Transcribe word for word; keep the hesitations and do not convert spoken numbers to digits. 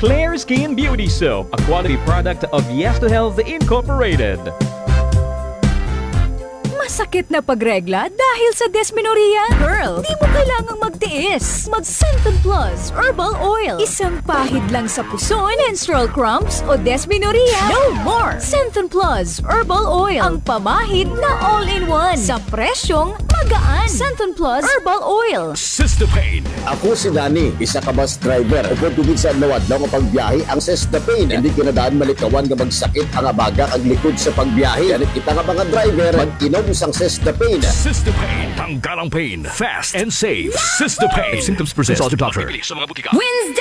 Clear Skin Beauty Soap, a quality product of Yes to Health Incorporated. Masakit na pagregla dahil sa dysmenorrhea? Girl, di mo kailangang magtiis. Mag Centon Plus Herbal Oil. Isang pahid lang sa puson, menstrual cramps o dysmenorrhea. No more! Centon Plus Herbal Oil. Ang pamahid na all-in-one. Sa presyong magaan. Centon Plus Herbal Oil. System-Pain. Ako si Danny, isa ka bus driver. Upod tubig sa nawad na mapagbiyahe ang System-Pain. Hindi kinadaan malikawan nga magsakit ang abaga ang likod sa pagbiyahe. Ganit kita nga mga driver, mag-inom sang System-Pain. System-Pain. Tanggal ang pain. Fast and safe. System-Pain. Symptoms present. Consult your doctor. Wednesday!